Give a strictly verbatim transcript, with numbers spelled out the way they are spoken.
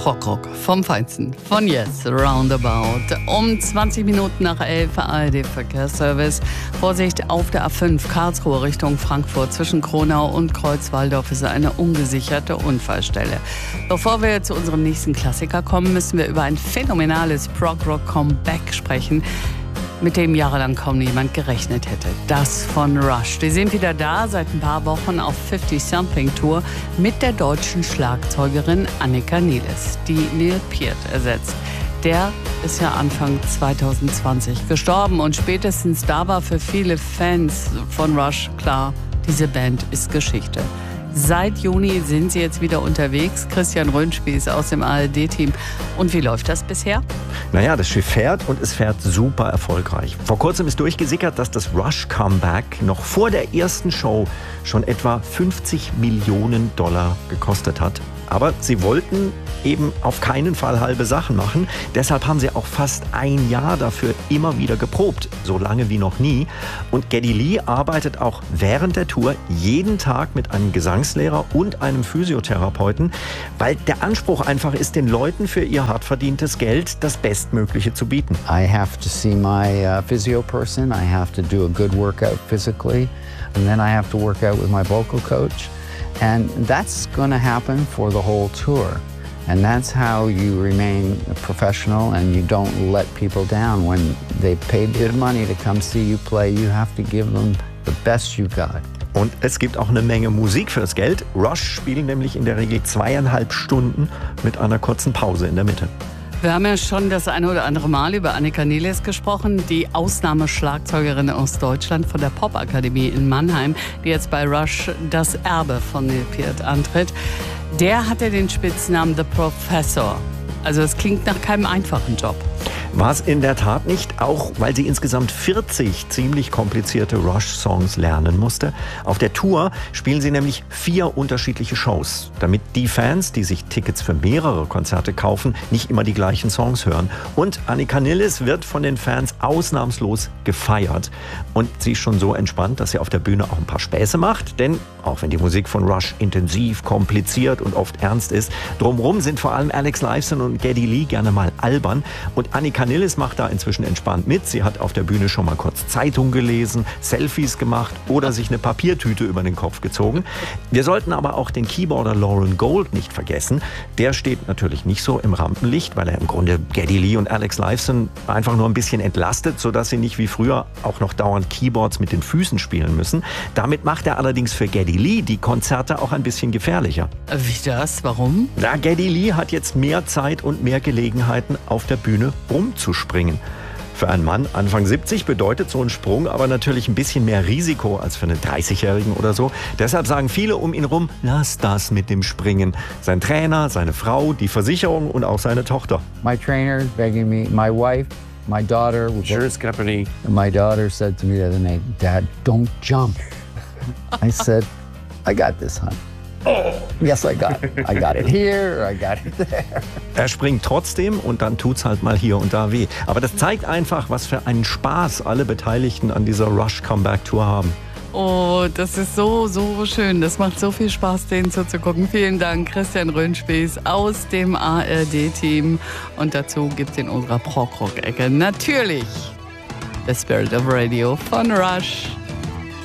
Rockrock vom Feinsten von Yes Roundabout. Um zwanzig Minuten nach elf A R D Verkehrsservice. Vorsicht auf der A fünf Karlsruhe Richtung Frankfurt. Zwischen Kronau und Kreuzwaldorf ist eine ungesicherte Unfallstelle. Bevor wir zu unserem nächsten Klassiker kommen, müssen wir über ein phänomenales Prog-Rock-Comeback sprechen, mit dem jahrelang kaum jemand gerechnet hätte. Das von Rush. Die sind wieder da, seit ein paar Wochen auf fifty-Something-Tour mit der deutschen Schlagzeugerin Annika Niles, die Neil Peart ersetzt. Der ist ja Anfang zwanzig zwanzig gestorben und spätestens da war für viele Fans von Rush klar, diese Band ist Geschichte. Seit Juni sind sie jetzt wieder unterwegs. Christian Röhnspieß aus dem A R D-Team. Und wie läuft das bisher? Naja, das Schiff fährt und es fährt super erfolgreich. Vor kurzem ist durchgesickert, dass das Rush-Comeback noch vor der ersten Show schon etwa fünfzig Millionen Dollar gekostet hat. Aber sie wollten eben auf keinen Fall halbe Sachen machen. Deshalb haben sie auch fast ein Jahr dafür immer wieder geprobt, so lange wie noch nie. Und Geddy Lee arbeitet auch während der Tour jeden Tag mit einem Gesangslehrer und einem Physiotherapeuten, weil der Anspruch einfach ist, den Leuten für ihr hart verdientes Geld das Bestmögliche zu bieten. I have to see my uh, physio person. I have to do a good workout physically, and then I have to work out with my vocal coach. And that's going to happen for the whole tour. And that's how you remain professional and you don't let people down. When they paid good money to come see you play, you have to give them the best you got. Und es gibt auch eine Menge Musik fürs Geld. Rush spielen nämlich in der Regel zweieinhalb Stunden mit einer kurzen Pause in der Mitte. Wir haben ja schon das eine oder andere Mal über Annika Niles gesprochen, die Ausnahmeschlagzeugerin aus Deutschland von der Popakademie in Mannheim, die jetzt bei Rush das Erbe von Neil Peart antritt. Der hatte den Spitznamen The Professor. Also es klingt nach keinem einfachen Job. War es in der Tat nicht, auch weil sie insgesamt vierzig ziemlich komplizierte Rush-Songs lernen musste. Auf der Tour spielen sie nämlich vier unterschiedliche Shows, damit die Fans, die sich Tickets für mehrere Konzerte kaufen, nicht immer die gleichen Songs hören. Und Annika Niles wird von den Fans ausnahmslos gefeiert. Und sie ist schon so entspannt, dass sie auf der Bühne auch ein paar Späße macht. Denn auch wenn die Musik von Rush intensiv, kompliziert und oft ernst ist, drumherum sind vor allem Alex Lifeson und Geddy Lee gerne mal albern. Und Annika Niles macht da inzwischen entspannt mit. Sie hat auf der Bühne schon mal kurz Zeitung gelesen, Selfies gemacht oder sich eine Papiertüte über den Kopf gezogen. Wir sollten aber auch den Keyboarder Lauren Gold nicht vergessen. Der steht natürlich nicht so im Rampenlicht, weil er im Grunde Geddy Lee und Alex Lifeson einfach nur ein bisschen entlastet, sodass sie nicht wie früher auch noch dauernd Keyboards mit den Füßen spielen müssen. Damit macht er allerdings für Geddy Lee die Konzerte auch ein bisschen gefährlicher. Wie das? Warum? Na, Geddy Lee hat jetzt mehr Zeit und mehr Gelegenheiten, auf der Bühne rumzuspringen. Für einen Mann Anfang siebzig bedeutet so ein Sprung aber natürlich ein bisschen mehr Risiko als für einen dreißigjährigen oder so. Deshalb sagen viele um ihn rum, lass das mit dem Springen. Sein Trainer, seine Frau, die Versicherung und auch seine Tochter. My trainer is begging me, my wife, my daughter. Insurance company. My daughter said to me the other night, Dad, don't jump. I said, I got this, hon. Oh. Yes, I got it. I got it here, I got it there. Er springt trotzdem und dann tut's halt mal hier und da weh. Aber das zeigt einfach, was für einen Spaß alle Beteiligten an dieser Rush Comeback Tour haben. Oh, das ist so, so schön. Das macht so viel Spaß, denen zuzugucken. Vielen Dank, Christian Röhnspieß aus dem A R D-Team. Und dazu gibt's in unserer Prog-Rock-Ecke natürlich The Spirit of Radio von Rush.